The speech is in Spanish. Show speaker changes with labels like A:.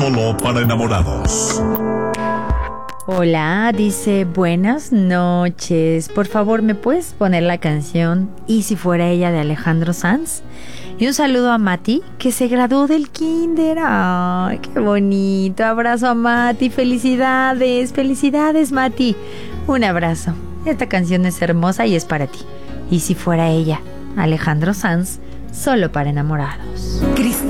A: Solo para enamorados.
B: Hola, dice, buenas noches. Por favor, ¿me puedes poner la canción Y si fuera ella de Alejandro Sanz? Y un saludo a Mati, que se graduó del kinder. ¡Ay, qué bonito! Abrazo a Mati. ¡Felicidades! ¡Felicidades, Mati! Un abrazo. Esta canción es hermosa y es para ti. Y si fuera ella, Alejandro Sanz, solo para enamorados.
C: Cristal.